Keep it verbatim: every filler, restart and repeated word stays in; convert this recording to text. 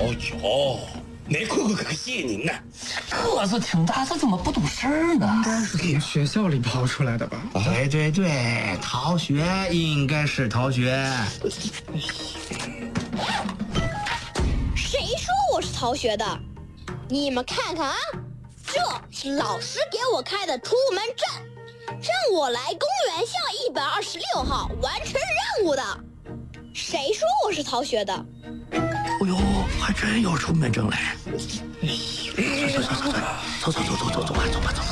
哟哟，那可可可谢您呐！ 个子挺大，他怎么不懂事儿呢？ 应该是从学校里跑出来的吧？ 啊、对对对，逃学应该是逃学。 谁说我是逃学的？你们看看啊，这是老师给我开的出门证，让我来公园巷一百二十六号完成任务的。谁说我是逃学的？ 哦呦，还真有出门证嘞！走走走走走走走走走走吧走吧走吧。